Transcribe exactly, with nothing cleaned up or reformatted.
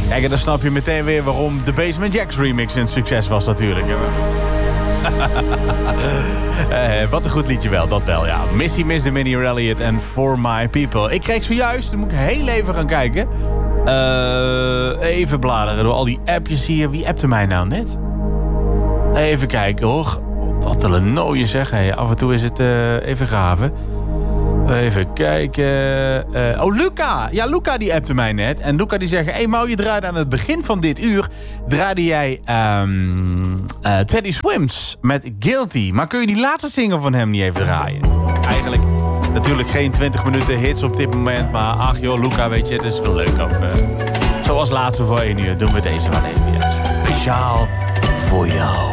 Kijk, en dan snap je meteen weer waarom de Basement Jaxx remix een succes was natuurlijk. uh, wat een goed liedje wel, dat wel, ja. Missy Miss de Minnie Elliott en For My People. Ik kreeg zojuist, dan moet ik heel even gaan kijken. Uh, even bladeren door al die appjes hier. Wie appte mij nou net? Even kijken hoor. Wat een nooie zeg. Hey, af en toe is het uh, even graven. Even kijken. Uh, oh, Luca. Ja, Luca die appte mij net. En Luca die zegt... Hey Mau, je draaide aan het begin van dit uur... draaide jij um, uh, Teddy Swims met Guilty. Maar kun je die laatste single van hem niet even draaien? Eigenlijk natuurlijk geen twintig minuten hits op dit moment. Maar ach joh, Luca, weet je, het is wel leuk. Of, uh, zoals laatste voor één uur doen we deze wel even. Ja. Speciaal voor jou.